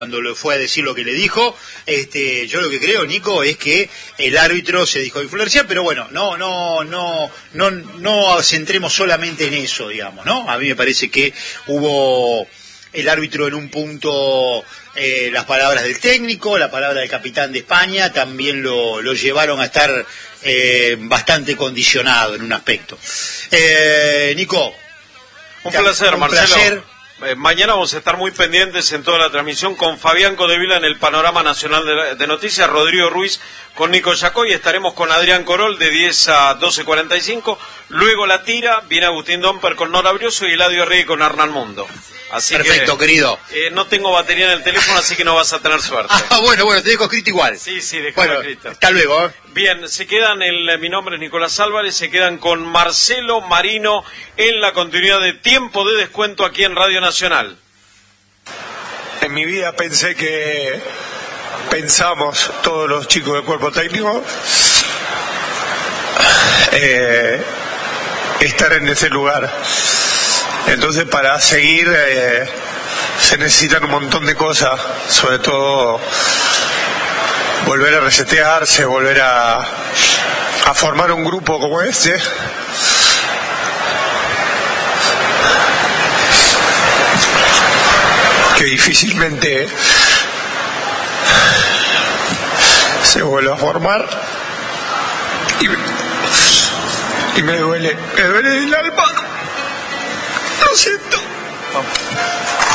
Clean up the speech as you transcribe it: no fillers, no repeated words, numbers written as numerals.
cuando le fue a decir lo que le dijo. Yo lo que creo, Nico, es que el árbitro se dejó influenciar, pero bueno, no centremos solamente en eso, digamos, ¿no? A mí me parece que hubo el árbitro en un punto, las palabras del técnico, la palabra del capitán de España, también lo llevaron a estar bastante condicionado en un aspecto. Nico, un placer, Marcelo. Mañana vamos a estar muy pendientes en toda la transmisión con Fabián Codevila en el Panorama Nacional de Noticias, Rodrigo Ruiz con Nico Yacoy, estaremos con Adrián Corol de 10 a 12:45, luego la tira, viene Agustín Domper con Nora Brioso y Eladio Rey con Hernán Mundo. Así perfecto, que, querido. No tengo batería en el teléfono, así que no vas a tener suerte. Bueno, te dejo escrito igual. Sí, déjalo escrito. Hasta luego. Bien, se quedan, mi nombre es Nicolás Álvarez, se quedan con Marcelo Marino en la continuidad de Tiempo de Descuento aquí en Radio Nacional. En mi vida pensamos todos los chicos del cuerpo técnico estar en ese lugar. Entonces, para seguir se necesitan un montón de cosas, sobre todo volver a resetearse, volver a formar un grupo como este. Que difícilmente se vuelve a formar y me duele el alma, lo siento.